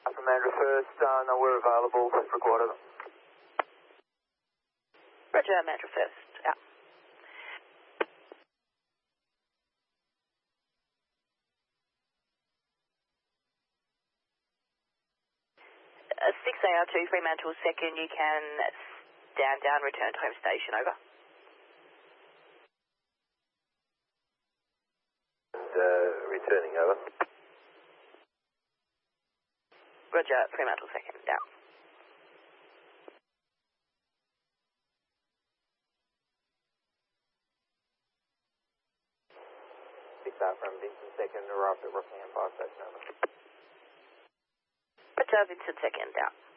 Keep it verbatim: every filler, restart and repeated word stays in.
From Andrew first, uh, no, we're available. Record over. Roger, Andrew first. Yeah. Uh, six A R two, Fremantle second, you can stand down, return to home station, over. And, uh, returning, over. Roger, Fremantle second, down. six out from Vincent second, arrived at Rockingham Fire Station, over. Roger, Vincent second, down.